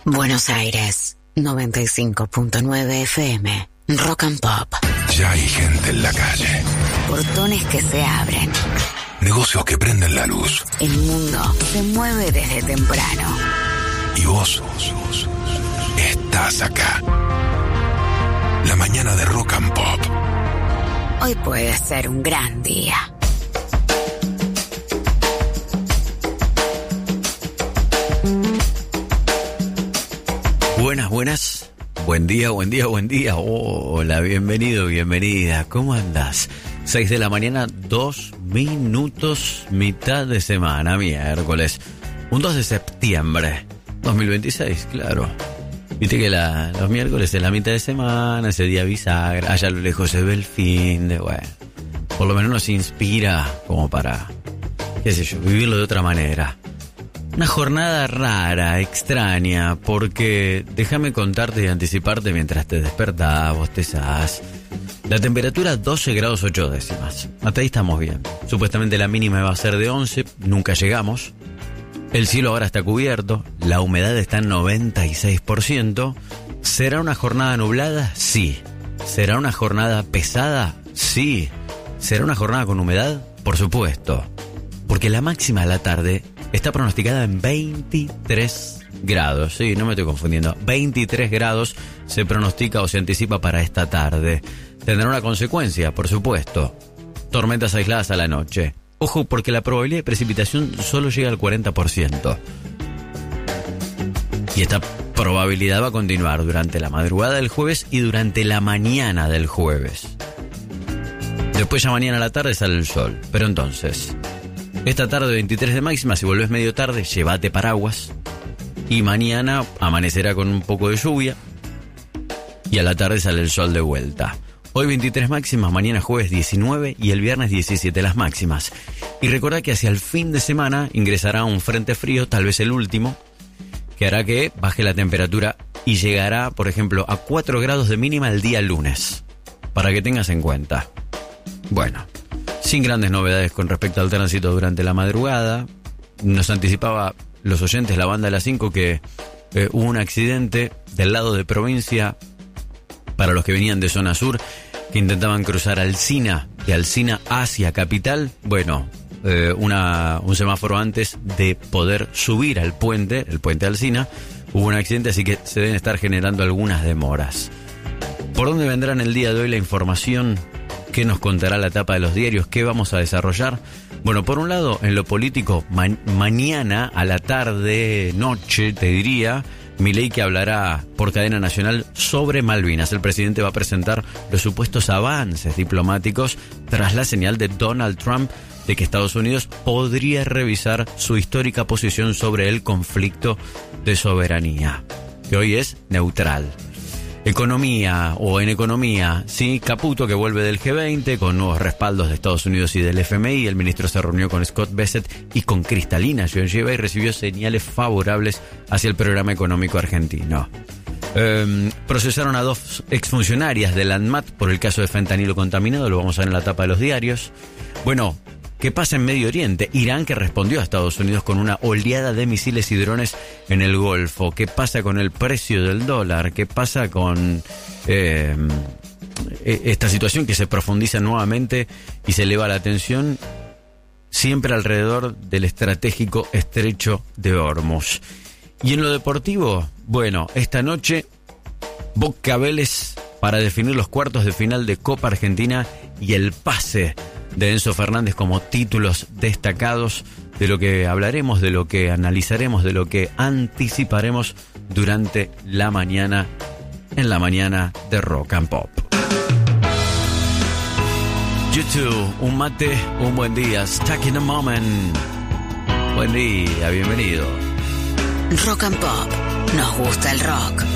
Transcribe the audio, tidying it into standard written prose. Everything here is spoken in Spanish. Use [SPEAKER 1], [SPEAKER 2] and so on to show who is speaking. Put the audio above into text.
[SPEAKER 1] Buenos Aires, 95.9 FM, Rock and Pop.
[SPEAKER 2] Ya hay gente en la calle.
[SPEAKER 1] Portones que se abren.
[SPEAKER 2] Negocios que prenden la luz.
[SPEAKER 1] El mundo se mueve desde temprano.
[SPEAKER 2] Y vos estás acá. La mañana de Rock and Pop.
[SPEAKER 1] Hoy puede ser un gran día.
[SPEAKER 3] Buenas. Buen día. Hola, bienvenido, bienvenida. ¿Cómo andás? 6 de la mañana, 2 minutos, mitad de semana, miércoles. Un 2 de septiembre, 2026, claro. Viste que los miércoles es la mitad de semana, ese día bisagra, allá a lo lejos se ve el fin de, bueno. Por lo menos nos inspira como para, qué sé yo, vivirlo de otra manera. Una jornada rara, extraña, porque déjame contarte y anticiparte mientras te despertás, bostezás. La temperatura 12 grados 8 décimas. Hasta ahí estamos bien. Supuestamente la mínima va a ser de 11, nunca llegamos. El cielo ahora está cubierto, la humedad está en 96%. ¿Será una jornada nublada? Sí. ¿Será una jornada pesada? Sí. ¿Será una jornada con humedad? Por supuesto. Porque la máxima a la tarde está pronosticada en 23 grados. Sí, no me estoy confundiendo. 23 grados se pronostica o se anticipa para esta tarde. Tendrá una consecuencia, por supuesto. Tormentas aisladas a la noche. Ojo, porque la probabilidad de precipitación solo llega al 40%. Y esta probabilidad va a continuar durante la madrugada del jueves y durante la mañana del jueves. Después ya mañana a la tarde sale el sol. Pero entonces, esta tarde 23 de máxima, si volvés medio tarde, llévate paraguas. Y mañana amanecerá con un poco de lluvia. Y a la tarde sale el sol de vuelta. Hoy 23 máximas, mañana jueves 19 y el viernes 17 las máximas. Y recordá que hacia el fin de semana ingresará un frente frío, tal vez el último, que hará que baje la temperatura y llegará, por ejemplo, a 4 grados de mínima el día lunes. Para que tengas en cuenta. Bueno, sin grandes novedades con respecto al tránsito durante la madrugada. Nos anticipaba los oyentes, la banda de las 5, que hubo un accidente del lado de provincia para los que venían de zona sur, que intentaban cruzar Alsina, de Alsina hacia Capital. Bueno, un semáforo antes de poder subir al puente, el puente Alsina, hubo un accidente, así que se deben estar generando algunas demoras. ¿Por dónde vendrá en el día de hoy la información? ¿Qué nos contará la tapa de los diarios? ¿Qué vamos a desarrollar? Bueno, por un lado, en lo político, mañana a la tarde, noche, te diría, Milei, que hablará por cadena nacional sobre Malvinas. El presidente va a presentar los supuestos avances diplomáticos tras la señal de Donald Trump de que Estados Unidos podría revisar su histórica posición sobre el conflicto de soberanía, que hoy es neutral. Economía, sí, Caputo, que vuelve del G20 con nuevos respaldos de Estados Unidos y del FMI. El ministro se reunió con Scott Bessent y con Cristalina Georgieva y recibió señales favorables hacia el programa económico argentino. Procesaron a 2 exfuncionarias del ANMAT por el caso de fentanilo contaminado, lo vamos a ver en la tapa de los diarios. Bueno, ¿qué pasa en Medio Oriente? Irán, que respondió a Estados Unidos con una oleada de misiles y drones en el Golfo. ¿Qué pasa con el precio del dólar? ¿Qué pasa con esta situación que se profundiza nuevamente y se eleva la tensión siempre alrededor del estratégico estrecho de Hormuz? Y en lo deportivo, bueno, esta noche Boca Vélez para definir los cuartos de final de Copa Argentina y el pase de Enzo Fernández como títulos destacados, de lo que hablaremos, de lo que analizaremos, de lo que anticiparemos durante la mañana, en la mañana de Rock and Pop. YouTube, un mate, un buen día, stuck in a moment. Buen día, bienvenido.
[SPEAKER 1] Rock and Pop, nos gusta el rock.